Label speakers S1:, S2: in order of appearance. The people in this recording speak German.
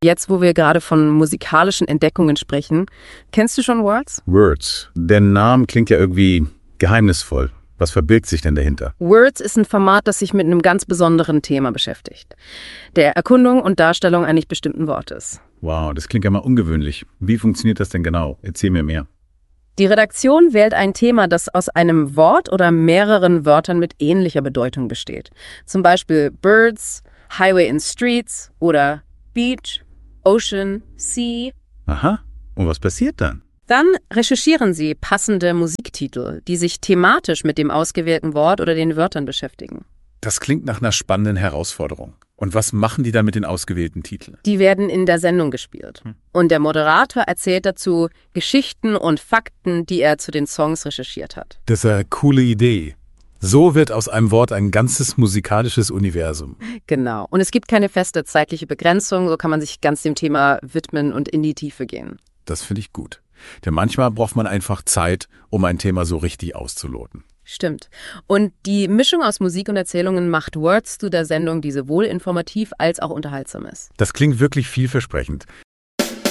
S1: jetzt, wo wir gerade von musikalischen Entdeckungen sprechen, kennst du schon Words?
S2: Words. Der Name klingt ja irgendwie geheimnisvoll. Was verbirgt sich denn dahinter?
S1: Words ist ein Format, das sich mit einem ganz besonderen Thema beschäftigt. Der Erkundung und Darstellung eines bestimmten Wortes.
S2: Wow, das klingt ja mal ungewöhnlich. Wie funktioniert das denn genau? Erzähl mir mehr.
S1: Die Redaktion wählt ein Thema, das aus einem Wort oder mehreren Wörtern mit ähnlicher Bedeutung besteht. Zum Beispiel Birds, Highway and Streets oder Beach, Ocean, Sea.
S2: Aha, und was passiert dann?
S1: Dann recherchieren sie passende Musiktitel, die sich thematisch mit dem ausgewählten Wort oder den Wörtern beschäftigen.
S3: Das klingt nach einer spannenden Herausforderung. Und was machen die dann mit den ausgewählten Titeln?
S1: Die werden in der Sendung gespielt. Und der Moderator erzählt dazu Geschichten und Fakten, die er zu den Songs recherchiert hat.
S3: Das ist eine coole Idee. So wird aus einem Wort ein ganzes musikalisches Universum.
S1: Genau. Und es gibt keine feste zeitliche Begrenzung, so kann man sich ganz dem Thema widmen und in die Tiefe gehen.
S3: Das finde ich gut. Denn manchmal braucht man einfach Zeit, um ein Thema so richtig auszuloten.
S1: Stimmt. Und die Mischung aus Musik und Erzählungen macht Words zu der Sendung, die sowohl informativ als auch unterhaltsam ist.
S3: Das klingt wirklich vielversprechend.